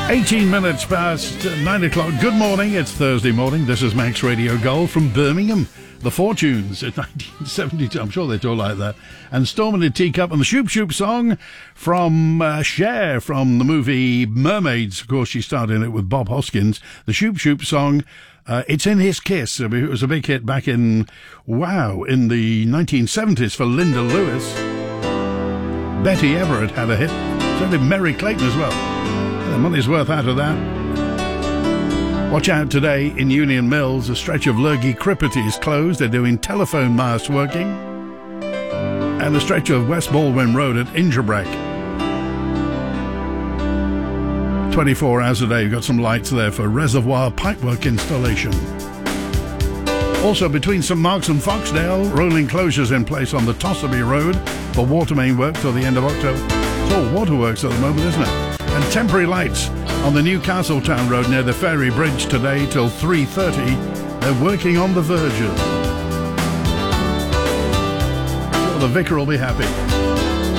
18 minutes past 9 o'clock. Good morning. It's Thursday morning. This is Max Radio Gold from Birmingham. The Fortunes in 1972. I'm sure they talk like that. And Storm in a Teacup and the Shoop Shoop song from Cher from the movie Mermaids. Of course, she starred in it with Bob Hoskins. The Shoop Shoop song, It's in His Kiss. It was a big hit back in the 1970s for Linda Lewis. Betty Everett had a hit. So did Mary Clayton as well. The money's worth out of that. Watch out today in Union Mills. A stretch of Lurgy Crippity is closed. They're doing telephone masts working. And a stretch of West Baldwin Road at Injabrak. 24 hours a day. You've got some lights there for reservoir pipework installation. Also, between St Mark's and Foxdale, rolling closures in place on the Tossaby Road for water main work till the end of October. It's all waterworks at the moment, isn't it? And temporary lights on the Newcastle Town Road near the Ferry Bridge today till 3:30. They're working on the verges. Sure, the vicar will be happy.